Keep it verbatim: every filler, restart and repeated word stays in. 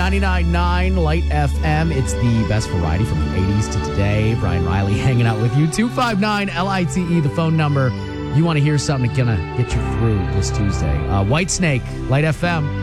ninety-nine point nine Light F M. It's the best variety from the eighties to today. Brian Riley hanging out with you. two five nine L I T E, the phone number. You want to hear something that's going to get you through this Tuesday. Uh, Whitesnake, Light F M.